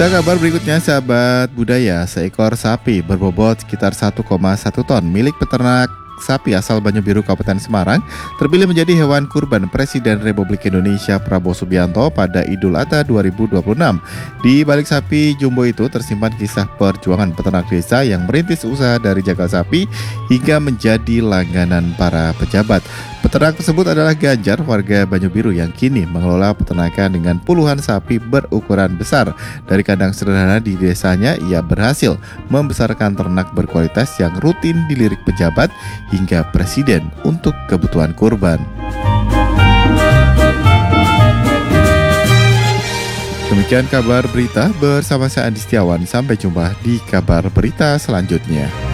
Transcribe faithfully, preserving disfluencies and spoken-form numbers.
Kita kabar berikutnya, sahabat budaya, seekor sapi berbobot sekitar satu koma satu ton milik peternak sapi asal Banyu Biru, Kabupaten Semarang, terpilih menjadi hewan kurban Presiden Republik Indonesia Prabowo Subianto pada Idul Adha dua ribu dua puluh enam. Di balik sapi jumbo itu tersimpan kisah perjuangan peternak desa yang merintis usaha dari jagal sapi hingga menjadi langganan para pejabat. Peternak tersebut adalah Ganjar, warga Banyu Biru yang kini mengelola peternakan dengan puluhan sapi berukuran besar. Dari kandang sederhana di desanya, ia berhasil membesarkan ternak berkualitas yang rutin dilirik pejabat hingga presiden untuk kebutuhan kurban. Demikian kabar berita bersama saya Andi Setiawan. Sampai jumpa di kabar berita selanjutnya.